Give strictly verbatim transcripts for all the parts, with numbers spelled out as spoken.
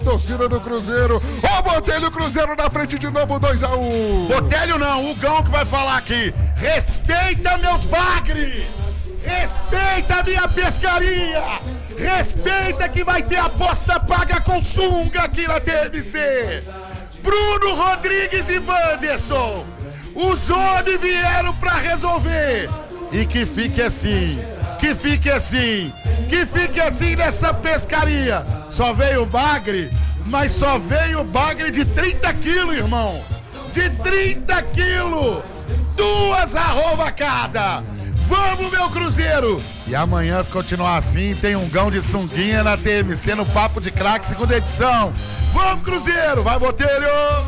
torcida do Cruzeiro. Ó, oh, Botelho, Cruzeiro na frente de novo, dois a um. Botelho não, o Gão que vai falar aqui. Respeita meus bagre. Respeita a minha pescaria. Respeita que vai ter aposta paga com sunga aqui na T M C. Bruno Rodrigues e Wanderson. Os homens vieram pra resolver. E que fique assim. Que fique assim. Que fique assim nessa pescaria. Só veio bagre, mas só veio bagre de trinta quilos, irmão. De trinta quilos. Duas arroba cada. Vamos, meu Cruzeiro! E amanhã, se continuar assim, tem um Gão de sunguinha na T M C no Papo de Craque, segunda edição. Vamos, Cruzeiro! Vai, Botelho!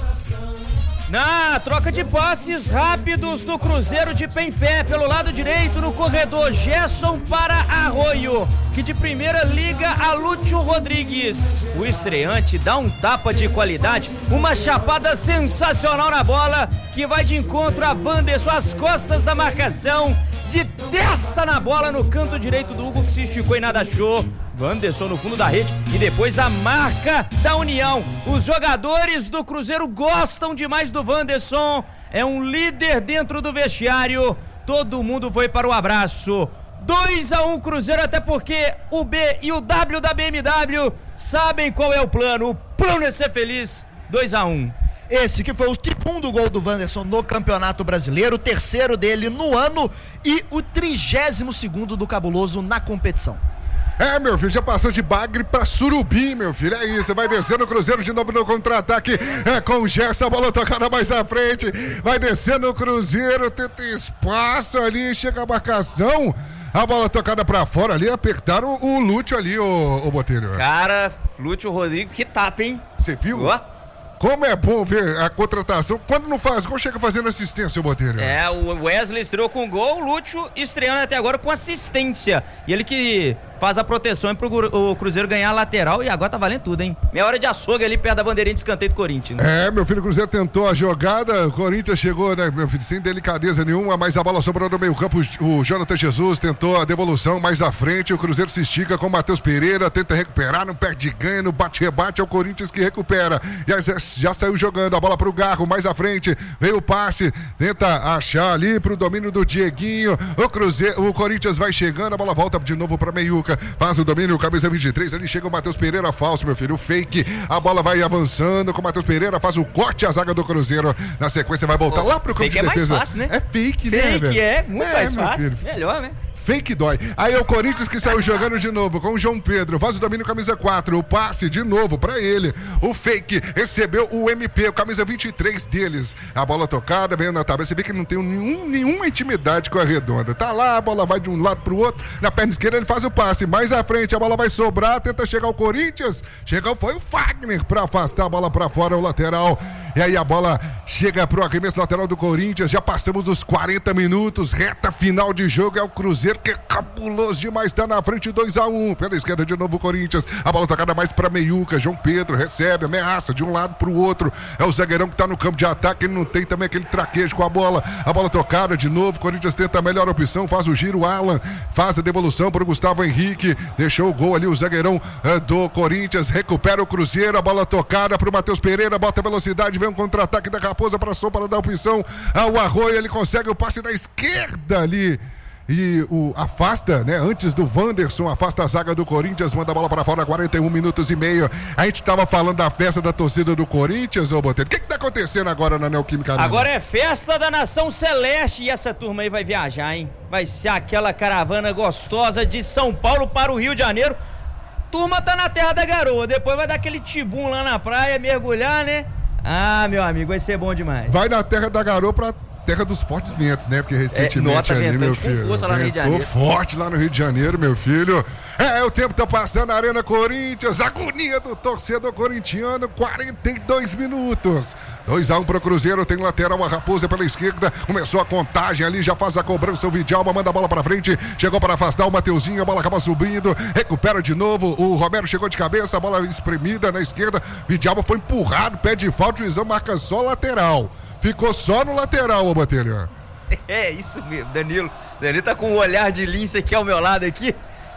Na troca de passes rápidos do Cruzeiro de pé em pé, pelo lado direito no corredor, Gerson para Arroio, que de primeira liga a Lúcio Rodrigues. O estreante dá um tapa de qualidade, uma chapada sensacional na bola, que vai de encontro a Wanderson, às costas da marcação, de testa na bola no canto direito do Hugo, que se esticou e nada achou. Wanderson no fundo da rede e depois a marca da União. Os jogadores do Cruzeiro gostam demais do Wanderson, é um líder dentro do vestiário, todo mundo foi para o abraço. dois a um Cruzeiro, até porque o B e o W da B M W sabem qual é o plano, o plano é ser feliz. Dois a um. Esse que foi o segundo gol do Wanderson no Campeonato Brasileiro, o terceiro dele no ano e o trigésimo segundo do Cabuloso na competição. É, meu filho, já passou de bagre pra surubim, meu filho, é isso, vai descendo o Cruzeiro de novo no contra-ataque, é com o Gerson, a bola tocada mais à frente, vai descendo o Cruzeiro, tenta espaço ali, chega a marcação, a bola tocada pra fora ali, apertaram o, o Lúcio ali, o, o Botelho. Cara, Lúcio Rodrigues, que tapa, hein? Você viu? Ó. Como é bom ver a contratação. Quando não faz gol, chega fazendo assistência, o Botelho. É, o Wesley estreou com gol, o Lúcio estreando até agora com assistência. E ele que faz a proteção pro o Cruzeiro ganhar a lateral e agora tá valendo tudo, hein? Meia hora de açougue ali perto da bandeirinha de escanteio do Corinthians. É, meu filho, o Cruzeiro tentou a jogada, o Corinthians chegou, né, meu filho, sem delicadeza nenhuma, mas a bola sobrou no meio campo, o Jonathan Jesus tentou a devolução mais à frente, o Cruzeiro se estica com o Matheus Pereira, tenta recuperar, não perde ganho, no bate-rebate, é o Corinthians que recupera, já, já saiu jogando, a bola pro Garro, mais à frente, veio o passe, tenta achar ali pro domínio do Dieguinho, o Cruzeiro, o Corinthians vai chegando, a bola volta de novo pra Meiuca, faz o domínio, camisa vinte e três, ali chega o Matheus Pereira falso, meu filho, o fake, a bola vai avançando com o Matheus Pereira, faz o corte, a zaga do Cruzeiro, na sequência vai voltar oh, lá pro campo de defesa. É mais fácil, né? É fake, fake né, Fake velho? é, muito é, mais fácil, filho. Melhor, né? Fake dói. Aí é o Corinthians que saiu jogando de novo com o João Pedro. Faz o domínio, camisa quatro. O passe de novo pra ele. O fake recebeu o M P, o camisa vinte e três deles. A bola tocada, veio na tabela. Você vê que não tem nenhum, nenhuma intimidade com a redonda. Tá lá, a bola vai de um lado pro outro. Na perna esquerda ele faz o passe. Mais à frente a bola vai sobrar. Tenta chegar o Corinthians. Chegou, foi o Fagner pra afastar a bola pra fora, o lateral. E aí a bola chega pro arremesso lateral do Corinthians. Já passamos os quarenta minutos. Reta final de jogo. É o Cruzeiro que é cabuloso demais, tá na frente, dois a um, pela esquerda de novo o Corinthians, a bola tocada mais pra Meiuca, João Pedro recebe, ameaça de um lado pro outro, é o zagueirão que tá no campo de ataque, ele não tem também aquele traquejo com a bola, a bola tocada de novo, Corinthians tenta a melhor opção, faz o giro, Alan faz a devolução pro Gustavo Henrique, deixou o gol ali, o zagueirão uh, do Corinthians, recupera o Cruzeiro, a bola tocada pro Matheus Pereira, bota velocidade, vem um contra-ataque da Raposa pra sopa, para dar opção ao Arroio, ele consegue o passe da esquerda ali, e o afasta, né, antes do Wanderson, afasta a zaga do Corinthians, manda a bola para fora, quarenta e um minutos e meio. A gente tava falando da festa da torcida do Corinthians, ô Botelho. O que que tá acontecendo agora na Neoquímica Arena? Agora é festa da Nação Celeste e essa turma aí vai viajar, hein? Vai ser aquela caravana gostosa de São Paulo para o Rio de Janeiro. Turma tá na terra da garoa, depois vai dar aquele tibum lá na praia, mergulhar, né? Ah, meu amigo, vai ser bom demais. Vai na terra da garoa pra terra dos fortes ventos, né? Porque recentemente é, ali, meu filho, com força lá no Rio de Janeiro. forte lá no Rio de Janeiro, meu filho. É, o tempo tá passando na Arena Corinthians, agonia do torcedor corintiano, quarenta e dois minutos. dois a um pro Cruzeiro, tem lateral, a Raposa pela esquerda, começou a contagem ali, já faz a cobrança, o Vidalma manda a bola pra frente, chegou para afastar o Mateuzinho, a bola acaba subindo, recupera de novo, o Romero chegou de cabeça, a bola espremida na esquerda, Vidalma foi empurrado, pé de falta, o juizão marca só lateral. Ficou só no lateral, ô Botelho. É, isso mesmo, Danilo. Danilo tá com um olhar de lince aqui ao meu lado aqui.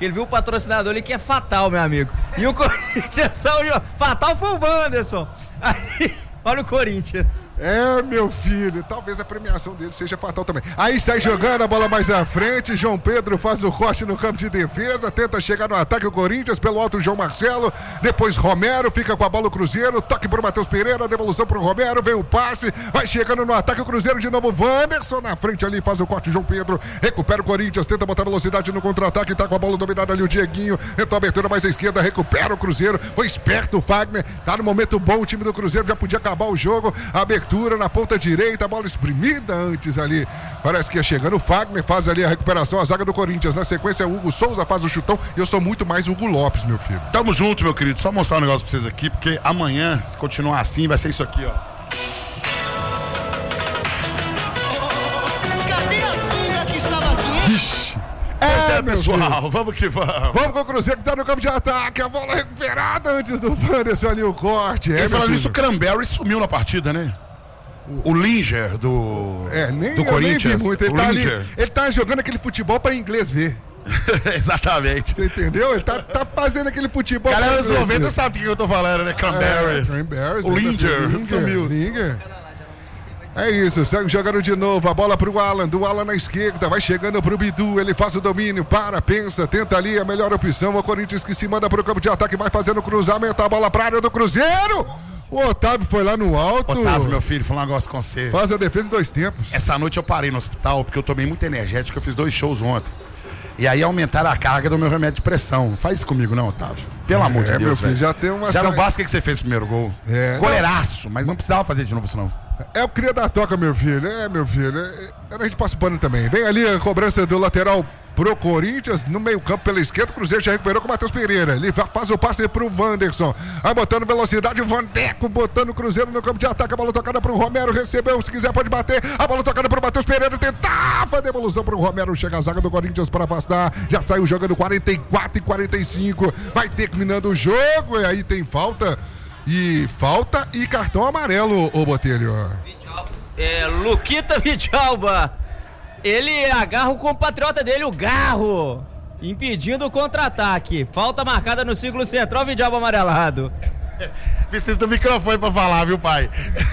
Porque ele viu o patrocinador ali que é fatal, meu amigo. E o Corinthians só o fatal foi o Wanderson. Aí, olha o Corinthians. É, meu filho, talvez a premiação dele seja fatal também. Aí sai jogando a bola mais à frente, João Pedro faz o corte no campo de defesa, tenta chegar no ataque o Corinthians, pelo alto João Marcelo, depois Romero, fica com a bola o Cruzeiro, toque pro Matheus Pereira, devolução pro Romero, vem o passe, vai chegando no ataque o Cruzeiro de novo, Wanderson na frente ali, faz o corte João Pedro, recupera o Corinthians, tenta botar velocidade no contra-ataque, tá com a bola dominada ali o Dieguinho, tentou a abertura mais à esquerda, recupera o Cruzeiro, foi esperto o Fagner, tá no momento bom o time do Cruzeiro, já podia acabar o jogo, a abertura na ponta direita, a bola espremida antes ali, parece que ia chegando o Fagner, faz ali a recuperação, a zaga do Corinthians, na sequência o Hugo Souza faz o chutão, e eu sou muito mais Hugo Lopes, meu filho. Tamo junto, meu querido, só mostrar um negócio pra vocês aqui, porque amanhã, se continuar assim, vai ser isso aqui, ó. Cadê a sunga que estava aqui? Ixi. É, É, meu pessoal, filho. vamos que vamos. Vamos com o Cruzeiro que tá no campo de ataque, a bola recuperada antes do Wanderson ali, o corte. É, E meu falando filho. nisso, o Cranberry sumiu na partida, né? O Linger do, É, nem, do eu nem Corinthians. vi muito. Ele o tá, ali, Linger. ele tá jogando aquele futebol pra inglês ver. Exatamente. Você entendeu? Ele tá, tá fazendo aquele futebol. Galera pra dos inglês noventa ver. sabe do que eu tô falando, né? Cranberries. É, Cranberries, o né, Linger, Linger, sumiu. Linger. É isso, segue jogando de novo, a bola pro Alan, do Alan na esquerda, vai chegando pro Bidu, ele faz o domínio, para, pensa, tenta ali a melhor opção, o Corinthians que se manda pro campo de ataque, vai fazendo cruzamento, a bola pra área do Cruzeiro, o Otávio foi lá no alto. Otávio, meu filho, falar um negócio com você. Faz a defesa em dois tempos. Essa noite eu parei no hospital porque eu tomei muito energético, eu fiz dois shows ontem. E aí aumentaram a carga do meu remédio de pressão. Não faz isso comigo não, Otávio. Pelo amor de É, Deus, meu filho, velho. já tem uma Já não sa- basta o que você fez no primeiro gol. É. Goleiraço, mas não precisava fazer de novo isso não. É o cria da toca, meu filho. É, meu filho. É, é, a gente passa o pano também. Vem ali a cobrança do lateral pro Corinthians, no meio campo pela esquerda, o Cruzeiro já recuperou com o Matheus Pereira. Ele fa- faz o passe pro Wanderson. Vai botando velocidade, o Vandeco botando o Cruzeiro no campo de ataque. A bola tocada pro Romero, recebeu, se quiser pode bater. A bola tocada pro Matheus Pereira, tentava a devolução pro Romero. Chega a zaga do Corinthians para afastar. Já saiu jogando quarenta e quatro e quarenta e cinco. Vai terminando o jogo e aí tem falta. E falta e cartão amarelo, ô Botelho. É, Luquita Vidalba. Ele agarra o compatriota dele, o Garro, impedindo o contra-ataque. Falta marcada no círculo central, Vidalba amarelado. Precisa do microfone pra falar, viu, pai?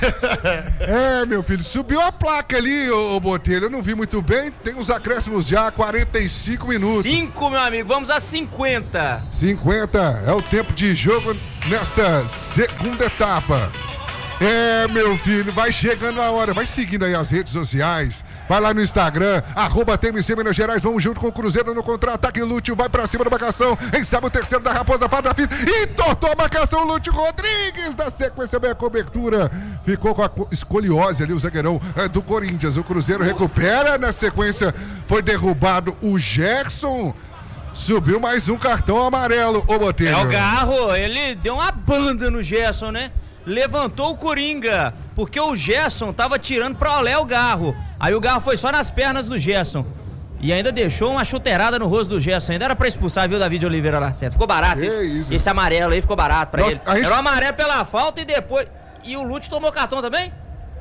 É, meu filho, subiu a placa ali, ô, ô Botelho. Eu não vi muito bem. Tem os acréscimos já, quarenta e cinco minutos. Cinco, meu amigo, vamos a cinquenta. cinquenta é o tempo de jogo nessa segunda etapa. É, meu filho, vai chegando a hora, vai seguindo aí as redes sociais, vai lá no Instagram, arroba T M C Minas Gerais, vamos junto com o Cruzeiro no contra-ataque, Lúcio vai pra cima da marcação, quem sabe o terceiro da Raposa faz a fita, e tortou a marcação, Lúcio Rodrigues, na sequência bem a cobertura, ficou com a co- escoliose ali, o zagueirão é, do Corinthians, o Cruzeiro recupera, na sequência foi derrubado o Gerson, subiu mais um cartão amarelo, ô Botelho. É o Garro, ele deu uma banda no Gerson, né? Levantou o Coringa, porque o Gerson tava tirando pra olé o Garro. Aí o Garro foi só nas pernas do Gerson. E ainda deixou uma chuteirada no rosto do Gerson. Ainda era pra expulsar, viu, David Oliveira Lacerda. Ficou barato Que esse, isso. esse amarelo aí, ficou barato pra Nossa, ele. a gente- Era o amarelo pela falta e depois... E o Lute tomou cartão também?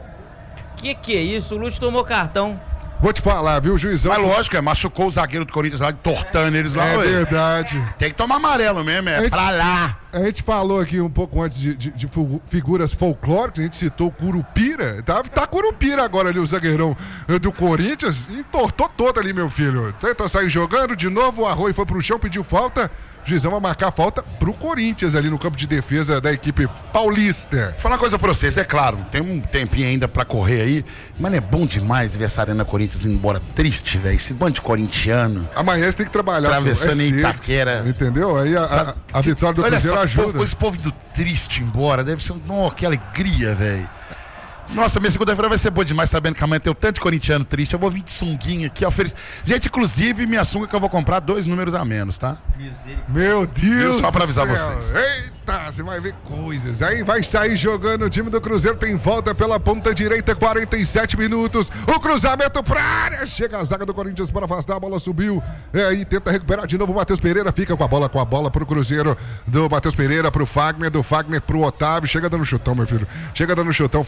Que que é isso? O Lute tomou cartão. Vou te falar, viu, juizão? Mas lógico, é, machucou o zagueiro do Corinthians lá, tortando eles lá. É ué. verdade. Tem que tomar amarelo mesmo, é Gente- pra lá. A gente falou aqui um pouco antes de, de- de fu- figuras folclóricas, a gente citou o Curupira. Tá, tá Curupira agora ali, o zagueirão eh, do Corinthians. E entortou todo ali, meu filho. Tenta sair jogando, de novo o Arroio foi pro chão, pediu falta. O juizão vai marcar falta pro Corinthians ali no campo de defesa da equipe paulista. Vou falar uma coisa pra vocês, é claro, tem um tempinho ainda pra correr aí, mas não é bom demais ver essa Arena Corinthians indo embora triste, velho. Esse bando de corintiano. Amanhã você tem que trabalhar. Atravessando só- é em cedo, Itaquera. Entendeu? Aí a, a- a vitória do Olha Cruzeiro só, ajuda. Povo, esse povo indo triste embora, deve ser. Oh, que alegria, velho. Nossa, minha segunda-feira vai ser boa demais, sabendo que amanhã tem o tanto de corintiano triste. Eu vou vir de sunguinha aqui, oferecer. Gente, inclusive, minha sunga que eu vou comprar dois números a menos, tá? Meu Deus! Só pra do avisar céu. vocês. Eita, você vai ver coisas. Aí vai sair jogando. O time do Cruzeiro tem volta pela ponta direita, quarenta e sete minutos. O cruzamento pra área. Chega a zaga do Corinthians para afastar. A bola subiu. É, aí tenta recuperar de novo o Matheus Pereira. Fica com a bola, com a bola pro Cruzeiro. Do Matheus Pereira pro Fagner, do Fagner pro Otávio. Chega dando chutão, meu filho. Chega dando chutão. Fez o certo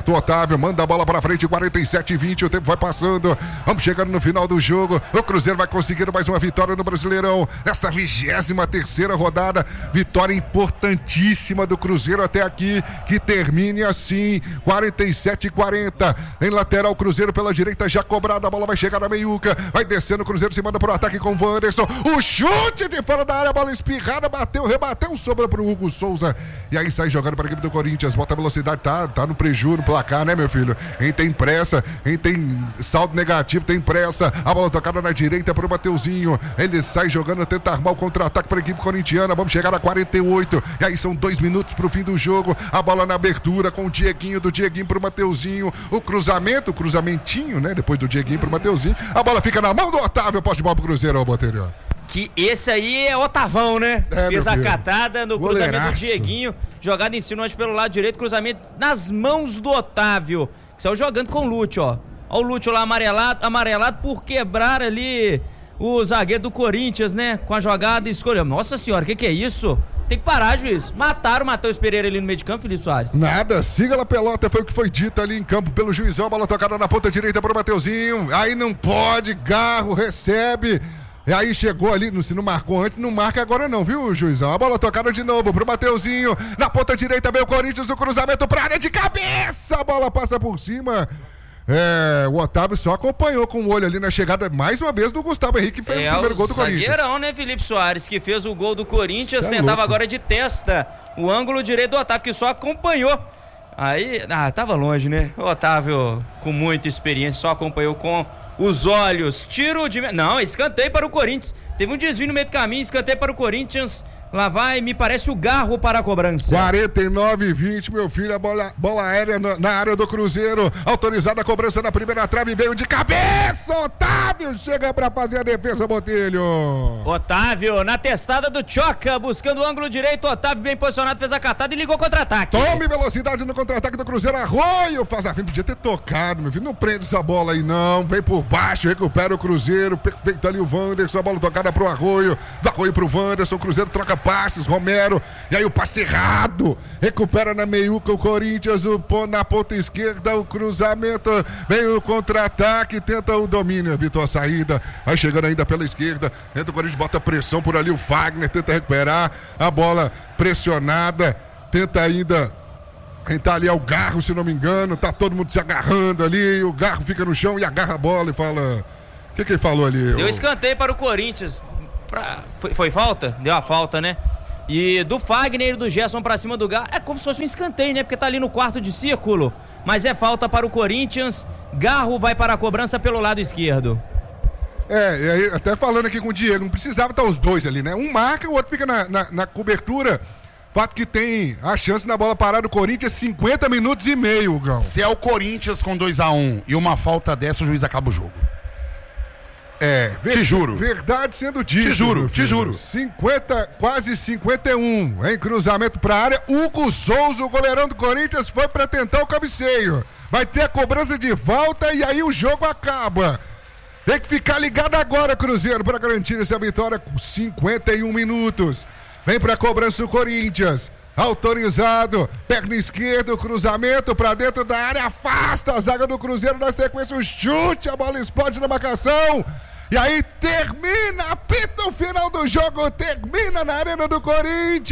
certo, o Otávio manda a bola pra frente, quarenta e sete e vinte, o tempo vai passando, vamos chegando no final do jogo, o Cruzeiro vai conseguir mais uma vitória no Brasileirão, nessa vigésima terceira rodada, vitória importantíssima do Cruzeiro até aqui, que termine assim, quarenta e sete e quarenta, em lateral o Cruzeiro pela direita, já cobrada, a bola vai chegar na meiuca, vai descendo, o Cruzeiro se manda pro ataque com o Wanderson, o chute de fora da área, a bola espirrada, bateu, rebateu, sobra pro Hugo Souza, e aí sai jogando para a equipe do Corinthians, bota a velocidade, tá, tá no prejuízo, no placar, né, meu filho? Quem tem pressa, quem tem saldo negativo, tem pressa, a bola tocada na direita pro Mateuzinho, ele sai jogando, tenta armar o contra-ataque para a equipe corintiana, vamos chegar a quarenta e oito, e aí são dois minutos pro fim do jogo, a bola na abertura com o Dieguinho, do Dieguinho pro Mateuzinho, o cruzamento, o cruzamentinho, né, depois do Dieguinho pro Mateuzinho, a bola fica na mão do Otávio, poste de bola pro Cruzeiro, ó, Botelho. Que esse aí é Otavão, né? É, Fez a filho. catada no Goleiraço. cruzamento do Dieguinho, jogada insinuante pelo lado direito, cruzamento nas mãos do Otávio, que saiu jogando com o Lúcio, ó. Ó o Lúcio lá amarelado, amarelado por quebrar ali o zagueiro do Corinthians, né? Com a jogada, escolheu. Nossa senhora, o que que é isso? Tem que parar, juiz. Mataram o Matheus Pereira ali no meio de campo, Felipe Soares. Nada, siga lá, pelota, foi o que foi dito ali em campo pelo juizão, bola tocada na ponta direita pro Mateuzinho, aí não pode, Garro recebe, e aí chegou ali, se não marcou antes, não marca agora não, viu, juizão? A bola tocada de novo pro Mateuzinho, na ponta direita veio o Corinthians, o cruzamento pra área de cabeça, a bola passa por cima. É, o Otávio só acompanhou com o olho ali na chegada, mais uma vez, do Gustavo Henrique, que fez é, o primeiro gol do Corinthians. Zagueirão, né, Felipe Soares, que fez o gol do Corinthians, Cê é tentava louco. agora de testa o ângulo direito do Otávio, que só acompanhou. Aí, ah, tava longe, né? O Otávio, com muita experiência, só acompanhou com os olhos. Tiro de... Não, escanteio para o Corinthians. Teve um desvio no meio do caminho, escanteio para o Corinthians. Lá vai, me parece, o Garro para a cobrança. quarenta e nove e vinte, meu filho, a bola, bola aérea na, na área do Cruzeiro, autorizada a cobrança na primeira trave, veio de cabeça, Otávio chega pra fazer a defesa, Botelho. Otávio, na testada do Choca, buscando o ângulo direito, Otávio bem posicionado, fez a catada e ligou contra-ataque. Tome velocidade no contra-ataque do Cruzeiro, Arroio faz a frente, podia ter tocado, meu filho, não prende essa bola aí não, vem por baixo, recupera o Cruzeiro, perfeito ali o Wanderson, a bola tocada pro Arroio, do Arroio pro Wanderson, o Cruzeiro troca passes, Romero, e aí o passe errado, recupera na meiuca o Corinthians, o, na ponta esquerda, o cruzamento, vem o contra-ataque, tenta o domínio, evitou a saída, vai chegando ainda pela esquerda, entra o Corinthians, bota pressão por ali, o Fagner tenta recuperar, a bola pressionada, tenta ainda, quem tá ali é o Garro, se não me engano, tá todo mundo se agarrando ali, o Garro fica no chão e agarra a bola e fala, o que que ele falou ali? Deu o... escanteio para o Corinthians. Pra... Foi, foi falta? Deu a falta, né? E do Fagner e do Gerson pra cima do Garro, é como se fosse um escanteio, né? Porque tá ali no quarto de círculo. Mas é falta para o Corinthians. Garro vai para a cobrança pelo lado esquerdo. É, e aí, até falando aqui com o Diego, não precisava estar os dois ali, né? Um marca, o outro fica na, na, na cobertura. Fato que tem a chance na bola parada do Corinthians, cinquenta minutos e meio, Gão. Se é o Corinthians com dois a um e uma falta dessa, o juiz acaba o jogo. É, ver, Te juro. Verdade sendo dita. Te juro, meu te filho. juro. cinquenta, quase cinquenta e um, em cruzamento pra área. Hugo Souza, o goleirão do Corinthians, foi pra tentar o cabeceio. Vai ter a cobrança de volta e aí o jogo acaba. Tem que ficar ligado agora, Cruzeiro, pra garantir essa vitória com cinquenta e um minutos. Vem pra cobrança o Corinthians. Autorizado, perna esquerda, o cruzamento pra dentro da área, afasta a zaga do Cruzeiro, na sequência o chute, a bola explode na marcação, e aí termina, apita o final do jogo, termina na Arena do Corinthians.